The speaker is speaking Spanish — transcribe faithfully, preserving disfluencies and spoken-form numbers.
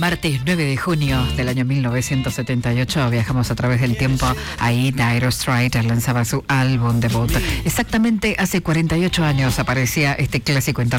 Martes nueve de junio del año mil novecientos setenta y ocho viajamos a través del tiempo. Ahí Dire Straits lanzaba su álbum debut. Exactamente hace cuarenta y ocho años aparecía este clásico internacional.